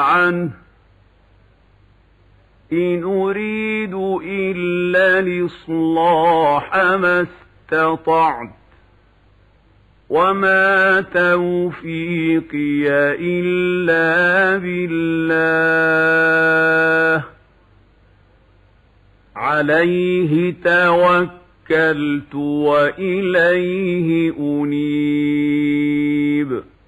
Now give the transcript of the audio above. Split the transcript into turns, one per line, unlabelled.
عنه إن أريد إلا الإصلاح ما استطعت وما توفيقي إلا بالله عليه توكلت وإليه أنيب